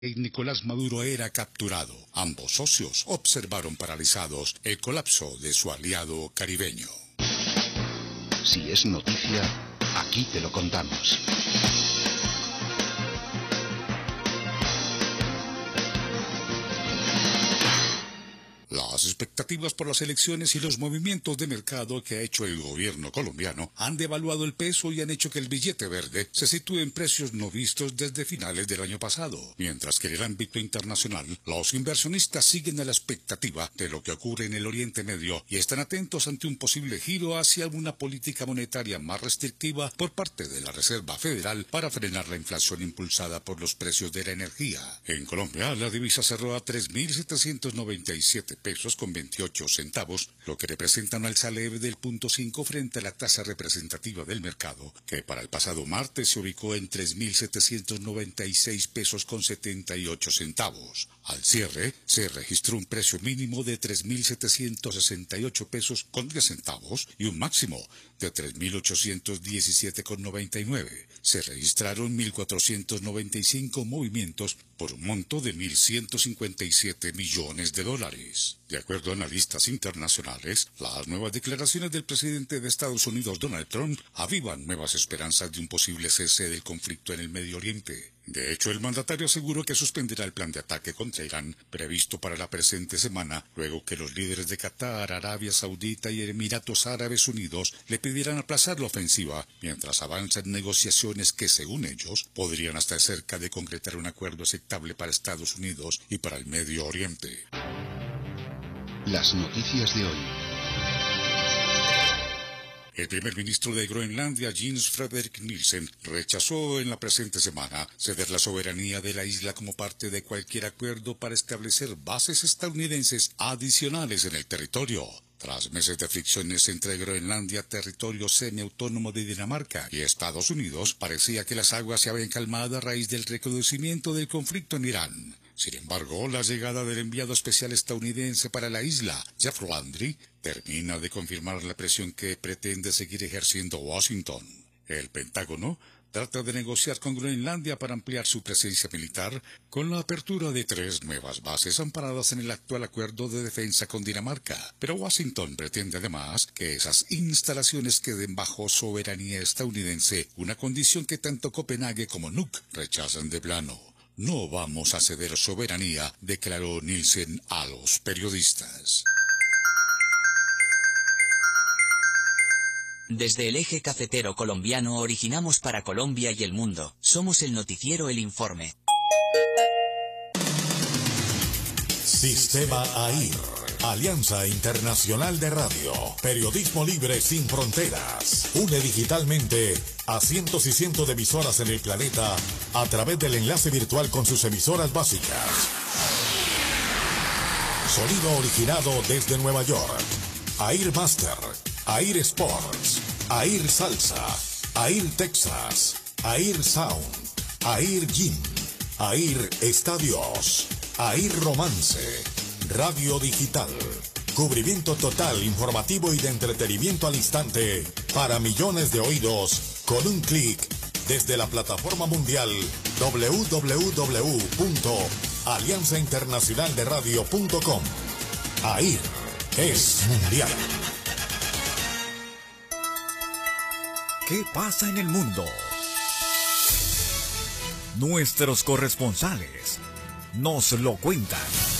y Nicolás Maduro era capturado. Ambos socios observaron paralizados el colapso de su aliado caribeño. Si es noticia, aquí te lo contamos. Las expectativas por las elecciones y los movimientos de mercado que ha hecho el gobierno colombiano han devaluado el peso y han hecho que el billete verde se sitúe en precios no vistos desde finales del año pasado. Mientras que en el ámbito internacional, los inversionistas siguen a la expectativa de lo que ocurre en el Oriente Medio y están atentos ante un posible giro hacia una política monetaria más restrictiva por parte de la Reserva Federal para frenar la inflación impulsada por los precios de la energía. En Colombia, la divisa cerró a 3.797 pesos con 28 centavos, lo que representa un alza leve del 0,5 frente a la tasa representativa del mercado, que para el pasado martes se ubicó en 3.796 pesos con 78 centavos. Al cierre, se registró un precio mínimo de 3.768 pesos con 10 centavos y un máximo de 3.817 con 99. Se registraron 1.495 movimientos por un monto de 1.157 millones de dólares. De acuerdo a analistas internacionales, las nuevas declaraciones del presidente de Estados Unidos, Donald Trump, avivan nuevas esperanzas de un posible cese del conflicto en el Medio Oriente. De hecho, el mandatario aseguró que suspenderá el plan de ataque contra Irán previsto para la presente semana, luego que los líderes de Qatar, Arabia Saudita y Emiratos Árabes Unidos le pidieran aplazar la ofensiva, mientras avanzan negociaciones que, según ellos, podrían estar cerca de concretar un acuerdo aceptable para Estados Unidos y para el Medio Oriente. Las noticias de hoy. El primer ministro de Groenlandia, Jens Frederik Nielsen, rechazó en la presente semana ceder la soberanía de la isla como parte de cualquier acuerdo para establecer bases estadounidenses adicionales en el territorio. Tras meses de fricciones entre Groenlandia, territorio semiautónomo de Dinamarca, y Estados Unidos, parecía que las aguas se habían calmado a raíz del recrudecimiento del conflicto en Irán. Sin embargo, la llegada del enviado especial estadounidense para la isla, Jeff Landry, termina de confirmar la presión que pretende seguir ejerciendo Washington. El Pentágono trata de negociar con Groenlandia para ampliar su presencia militar con la apertura de 3 nuevas bases amparadas en el actual acuerdo de defensa con Dinamarca. Pero Washington pretende además que esas instalaciones queden bajo soberanía estadounidense, una condición que tanto Copenhague como Nuuk rechazan de plano. No vamos a ceder soberanía, declaró Nielsen a los periodistas. Desde el eje cafetero colombiano originamos para Colombia y el mundo. Somos el noticiero El Informe. Sistema AIR, Alianza Internacional de Radio. Periodismo libre sin fronteras. Une digitalmente a cientos y cientos de emisoras en el planeta a través del enlace virtual con sus emisoras básicas. Sonido originado desde Nueva York. AIR Master, AIR Sports, AIR Salsa, AIR Texas, AIR Sound, AIR Gym, AIR Estadios, AIR Romance, Radio Digital. Cubrimiento total, informativo y de entretenimiento al instante para millones de oídos con un clic desde la plataforma mundial www.alianzainternacionalderadio.com. AIR es mundial. ¿Qué pasa en el mundo? Nuestros corresponsales nos lo cuentan.